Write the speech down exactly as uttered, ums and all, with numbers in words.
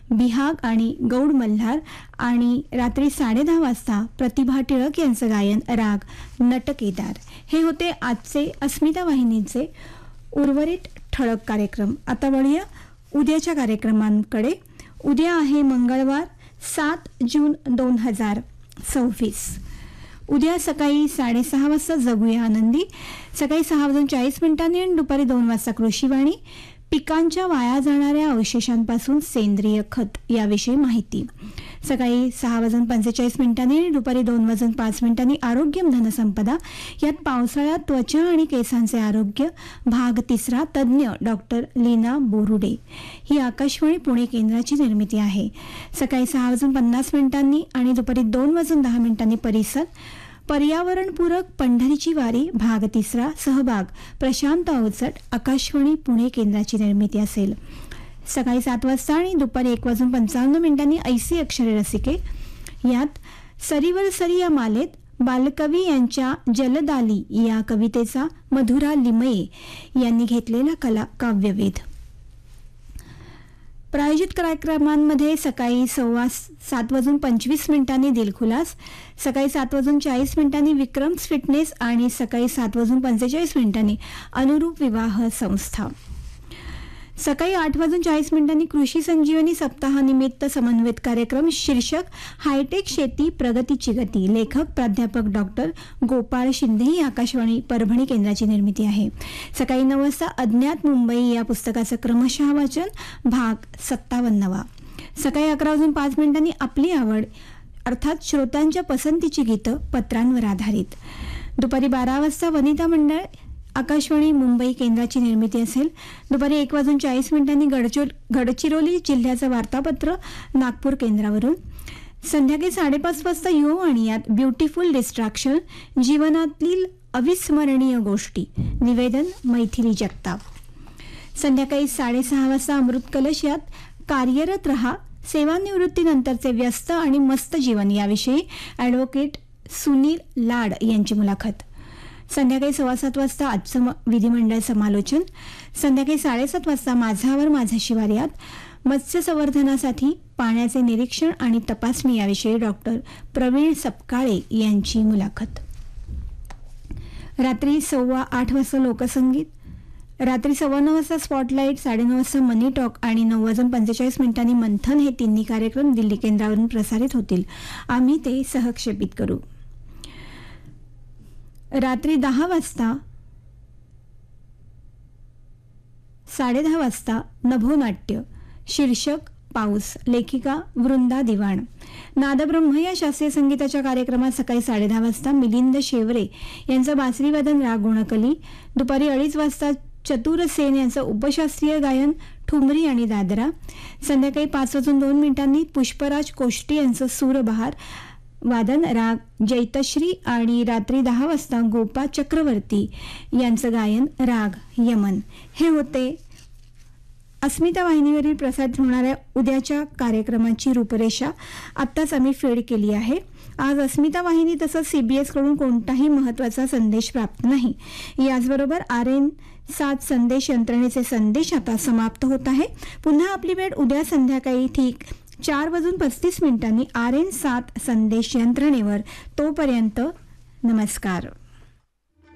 बिहाग आणि गौड मल्हार आणि रात्री साडे दहा वाजता प्रतिभा टिळक यांचं गायन राग नटकेदार. हे होते आजचे अस्मिता वाहिनीचे उर्वरित ठळक कार्यक्रम. आता वळूया उद्याच्या कार्यक्रमांकडे. उद्या आहे मंगळवार सात जून दोन हजार सव्वीस. उद्या सकाळी साडेसहा वाजता जगूया आनंदी, सकाळी सहा वाजून चाळीस मिनिटांनी आणि दुपारी दोन वाजता कृषीवाणी. पिकांच्या वाया जाणाऱ्या अवशेषांपासून सेंद्रिय खत याविषयी माहिती. सकाळी सहा वाजून पंचेचाळीस मिनिटांनी आणि दुपारी दोन वाजून पाच मिनिटांनी आरोग्यम धनसंपदा, यात पावसाळ्यात त्वचा आणि केसांचे आरोग्य, भाग तिसरा, तज्ज्ञ डॉक्टर लीना बोरुडे. ही आकाशवाणी पुणे केंद्राची निर्मिती आहे. सकाळी सहा वाजून पन्नास मिनिटांनी आणि दुपारी दोन वाजून दहा मिनिटांनी परिसर, पर्यावरणपूरक पंढरीची वारी, भाग तिसरा, सहभाग प्रशांत अवचट, आकाशवाणी पुणे केंद्राची निर्मिती असेल. सकाळी सात वाजता आणि दुपारी एक वाजून पंचावन्न मिनिटांनी ऐसी अक्षरे रसिके, यात सरीवर सरी या मालेत बालकवी यांच्या जलदाली या कवितेचा मधुरा लिमये यांनी घेतलेला कला काव्यवेध. प्रायोजित कार्यक्रमांमध्ये सकाळी सव्वा सात वाजून पंचवीस मिनिटांनी दिलखुलास, सकाळी सात वाजून चाळीस मिनिटांनी विक्रम्स फिटनेस आणि सकाळी सात वाजून पंचेचाळीस मिनिटांनी अनुरूप विवाह संस्था. सकाळी आठ वाजून चाळीस मिनिटांनी कृषी संजीवनी सप्ताहानिमित्त समन्वित कार्यक्रम, शीर्षक हायटेक शेती प्रगतीची गती, लेखक प्राध्यापक डॉक्टर गोपाळ शिंदे. ही आकाशवाणी परभणी केंद्राची निर्मिती आहे. सकाळी नऊ वाजता अज्ञात मुंबई या पुस्तकाचं क्रमशः वाचन, भाग सत्तावन्नवा. सकाळी अकरा वाजून पाच मिनिटांनी आपली आवड अर्थात श्रोत्यांच्या पसंतीची गीतं पत्रांवर आधारित. दुपारी बारा वाजता वनिता मंडळ आकाशवाणी मुंबई केंद्राची निर्मिती असेल. दुपारी एक वाजून चाळीस मिनिटांनी गडचो गडचिरोली जिल्ह्याचं वार्तापत्र नागपूर केंद्रावरून. संध्याकाळी साडेपाच वाजता युववाणी, यात ब्युटिफुल डिस्ट्रॅक्शन, जीवनातील अविस्मरणीय गोष्टी, निवेदन मैथिली जगताप. संध्याकाळी साडेसहा वाजता अमृत कलश, यात कार्यरत रहा, सेवानिवृत्तीनंतरचे व्यस्त आणि मस्त जीवन याविषयी ॲडव्होकेट सुनील लाड यांची मुलाखत. संध्याकाळी सव्वा सात वाजता आजचं विधिमंडळ समालोचन. संध्याकाळी साडेसात वाजता माझावर माझा शिवार, यात मत्स्य संवर्धनासाठी पाण्याचे निरीक्षण आणि तपासणी याविषयी डॉक्टर प्रवीण सपकाळे यांची मुलाखत. रात्री सव्वा आठ वाजता लोकसंगीत, रात्री सव्वा नऊ वाजता स्पॉटलाईट, साडेनऊ वाजता मनी टॉक आणि नऊ वाजून पंचेचाळीस मिनिटांनी मंथन हे तिन्ही कार्यक्रम दिल्ली केंद्रावरून प्रसारित होतील. आम्ही ते सहक्षेपित करू. रात्री दहा वाजता साडेदहा वाजता नभोनाट्य, शीर्षक पाऊस, लेखिका वृंदा दिवाण. नादब्रह्म या शास्त्रीय संगीताच्या कार्यक्रमात सकाळी साडेदहा वाजता मिलिंद शेवरे यांचं बासरीवादन राग गुणकली. दुपारी अडीच वाजता चतुर सेन यांचं उपशास्त्रीय गायन ठुमरी आणि दादरा. संध्याकाळी पाच वाजून दोन मिनिटांनी पुष्पराज कोष्टी यांचं सूरबहार वादन राग जैतश्री आणि रात्री दहा वाजता गोपा चक्रवर्ती यांचं गायन राग यमन. हे होते अस्मिता वाहिनीवरील प्रसारित होणाऱ्या उद्याच्या कार्यक्रमाची रूपरेषा. आत्ताच आम्ही फीड केली आहे. आज अस्मिता वाहिनी तसंच सी बी एस कडून कोणताही महत्त्वाचा संदेश प्राप्त नाही. याचबरोबर आर एन सात संदेश यंत्रणेचे संदेश आता समाप्त होत आहे. पुन्हा आपली भेट उद्या संध्याकाळी ठीक चार वाजून पस्तीस मिनिटांनी आर एन सात संदेश यंत्रणेवर. तोपर्यंत नमस्कार.